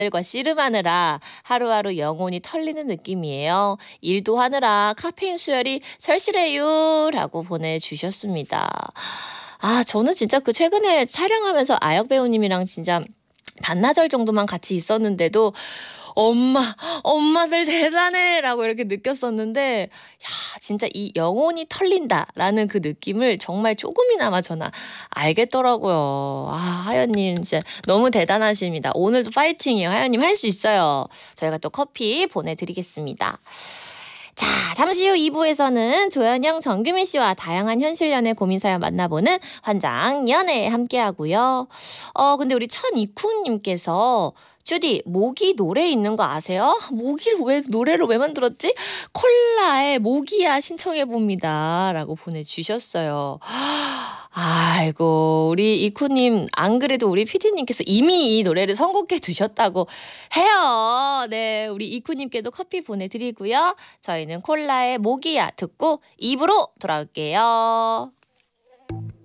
과 씨름하느라 하루하루 영혼이 털리는 느낌이에요. 일도 하느라 카페인 수혈이 절실해요. 라고 보내주셨습니다. 아, 저는 진짜 그 최근에 촬영하면서 아역 배우님이랑 진짜 반나절 정도만 같이 있었는데도 엄마들 대단해! 라고 이렇게 느꼈었는데, 야, 진짜 이 영혼이 털린다라는 그 느낌을 정말 조금이나마 저는 알겠더라고요. 아, 하연님 진짜 너무 대단하십니다. 오늘도 파이팅이에요. 하연님 할 수 있어요. 저희가 또 커피 보내드리겠습니다. 자, 잠시 후 2부에서는 조현영, 정규민 씨와 다양한 현실 연애 고민 사연 만나보는 환장 연애 함께 하고요. 근데 우리 천이쿠님께서 주디, 모기 노래 있는 거 아세요? 노래를 왜 만들었지? 콜라의 모기야 신청해봅니다. 라고 보내주셨어요. 아이고, 우리 이쿠님, 안 그래도 우리 피디님께서 이미 이 노래를 선곡해 두셨다고 해요. 네, 우리 이쿠님께도 커피 보내드리고요. 저희는 콜라의 모기야 듣고 2부로 돌아올게요.